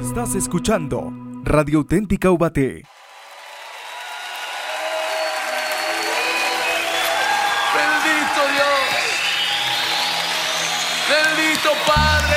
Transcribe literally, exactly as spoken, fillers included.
Estás escuchando Radio Auténtica Ubaté. Bendito Dios, bendito Padre.